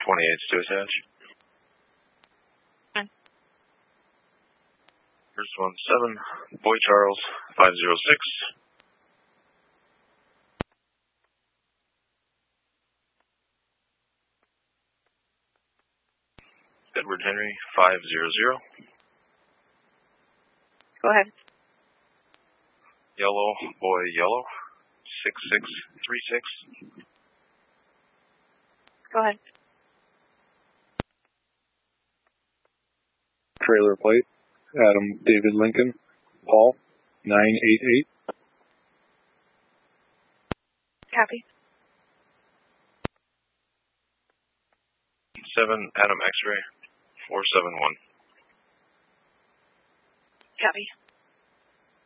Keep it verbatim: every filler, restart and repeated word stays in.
twenty-eights to attach. Okay. Here's one seven, Boy Charles, five zero six. Edward Henry, five zero zero. Go ahead. Yellow, Boy Yellow, six six three six. Go ahead. Trailer plate, Adam David Lincoln, Paul, nine eight eight. Copy. seven, Adam X-ray, four seven one. Copy.